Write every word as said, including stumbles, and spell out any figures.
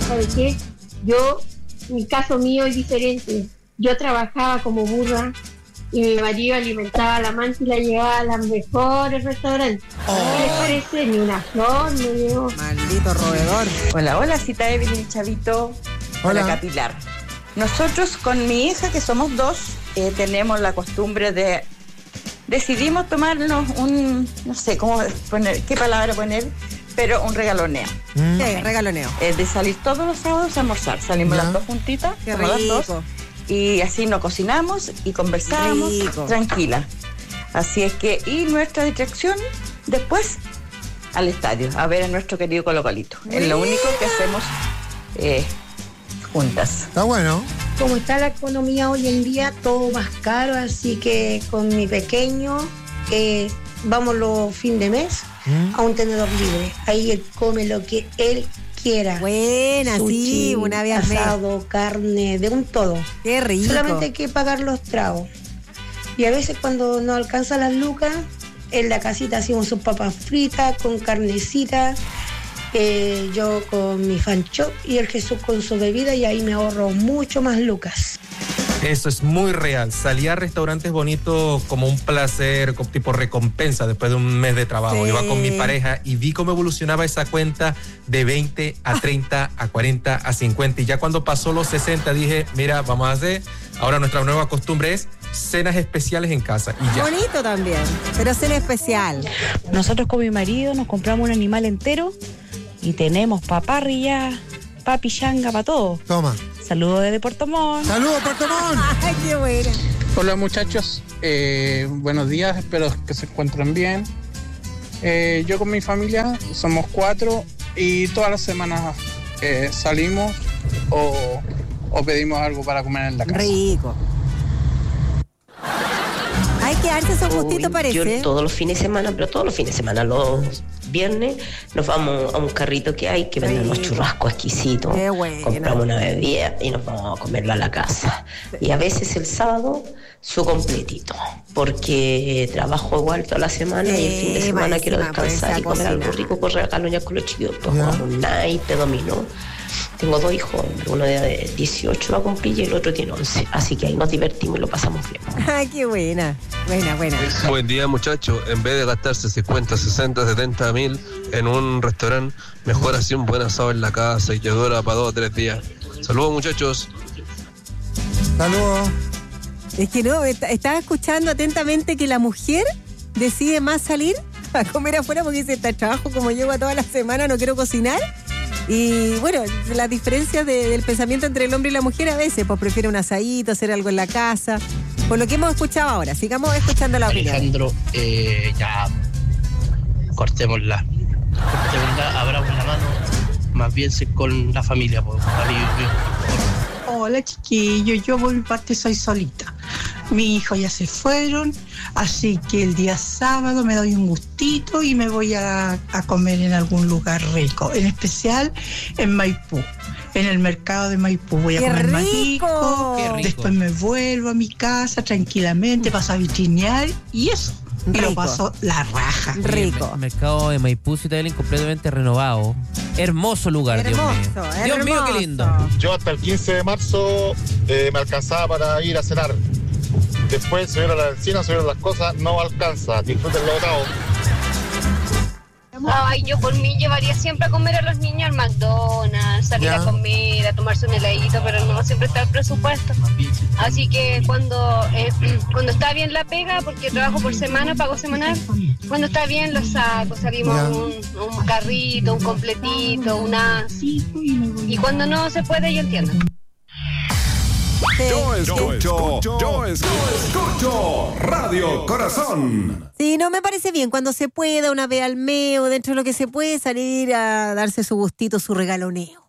¿sabe qué? Yo, mi caso mío es diferente. Yo trabajaba como burra y mi marido alimentaba a la amante y la llevaba a los mejores restaurantes. Oh. ¿Qué les parece? Ni una flor, me dio. Maldito roedor. Hola, hola, cita Evelyn Chavito. Hola. Hola, Capilar. Nosotros con mi hija, que somos dos, eh, tenemos la costumbre de... Decidimos tomarnos un... No sé cómo poner, qué palabra poner, pero un regaloneo. Mm. Sí, regaloneo. Eh, de salir todos los sábados a almorzar. Salimos ¿Ya? las dos juntitas, Qué como las rico. dos. Y así nos cocinamos y conversamos Rico. tranquila. Así es que, y nuestra distracción, después al estadio, a ver a nuestro querido Colo Colito. Es lo único que hacemos eh, juntas. Está bueno. Como está la economía hoy en día, todo más caro, así que con mi pequeño eh, vamos los fin de mes ¿Mm? a un tenedor libre. Ahí él come lo que él quiera. Buena, sí, una vez al mes. asado, carne, de un todo. Qué rico. Solamente hay que pagar los tragos. Y a veces cuando no alcanza las lucas, en la casita hacemos sus papas fritas con carnecita, eh, yo con mi fanchop y el Jesús con su bebida, y ahí me ahorro mucho más lucas. Eso es muy real. Salí a restaurantes bonitos como un placer, como tipo recompensa después de un mes de trabajo. Sí. Iba con mi pareja y vi cómo evolucionaba esa cuenta de veinte a treinta, a cuarenta, a cincuenta. Y ya cuando pasó los sesenta dije, mira, vamos a hacer, ahora nuestra nueva costumbre es cenas especiales en casa. Y ya. Bonito también, pero cena especial. Nosotros con mi marido nos compramos un animal entero y tenemos pa' parrilla, pa' pichanga, pa' todo. Toma. Saludos desde Puerto Montt. ¡Saludos, Puerto Montt! Ay, qué buena. Hola muchachos, eh, buenos días, espero que se encuentren bien. Eh, yo con mi familia somos cuatro y todas las semanas eh, salimos o, o pedimos algo para comer en la casa. Rico. Hay que darse esos gustitos, parece. Yo todos los fines de semana, pero todos los fines de semana, los viernes, nos vamos a un carrito que hay que vende unos churrascos exquisitos. Qué bueno. Compramos una bebida y nos vamos a comerlo a la casa. Y a veces el sábado, su completito, porque trabajo igual toda la semana y el fin de Sí, semana va quiero encima, descansar pues, y comer a algo cocinar. rico, correr acá los con los chiquillos. Pues Ya. jugamos naipe, dominó. Tengo dos hijos, uno de dieciocho va a cumplir y el otro tiene once. Así que ahí nos divertimos y lo pasamos bien. Ay, qué buena. Buena, buena. Buen día muchachos, en vez de gastarse cincuenta, sesenta, setenta mil en un restaurante, mejor así un buen asado en la casa y que dura para dos o tres días. Saludos muchachos. Saludos. Es que no, est- estaba escuchando atentamente que la mujer decide más salir a comer afuera porque dice, está trabajo como llego a toda la semana, no quiero cocinar. Y bueno, la diferencia de- del pensamiento entre el hombre y la mujer a veces, pues prefiere un asadito, hacer algo en la casa. Por lo que hemos escuchado ahora, sigamos escuchando la opinión. Alejandro, eh, ya cortémosla. Cortémosla, abramos la mano, más bien se- con la familia, pues, marido, yo. Hola chiquillos, yo por mi parte soy solita. Mi hijo ya se fueron, así que el día sábado me doy un gustito y me voy a, a comer en algún lugar rico, en especial en Maipú, en el mercado de Maipú. Voy a ¡Qué comer más rico! rico, ¡Qué rico! después me vuelvo a mi casa tranquilamente, paso a vitrinear y eso. Y lo Rico. paso la raja. Rico. El mercado de Maipú, Ciudad Belén, completamente renovado. Hermoso lugar, Dios mío. Hermoso, Dios mío, qué hermoso. lindo. Yo hasta el quince de marzo eh, me alcanzaba para ir a cenar. Después subieron la encina, subieron las cosas, no alcanza. Disfrútenlo todo. Ay, yo por mí llevaría siempre a comer a los niños al McDonald's, salir Ya. a comer, a tomarse un heladito, pero no siempre está el presupuesto. Así que cuando eh, cuando está bien la pega, porque trabajo por semana, pago semanal, cuando está bien los saco, salimos Ya. a un, un carrito, un completito, una... Y cuando no se puede, yo entiendo. Yo escucho, yo escucho Radio Corazón. Sí, no me parece bien cuando se pueda, una vez al mes o dentro de lo que se puede, salir a darse su gustito, su regaloneo.